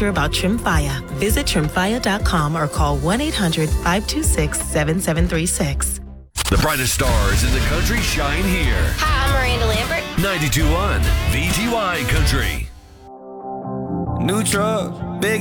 doctor about Tremfya. Visit Tremfya.com or call 1-800-526-7736. The brightest stars in the country shine here. Hi, I'm Miranda Lambert. 92.1 VTY Country. New truck, big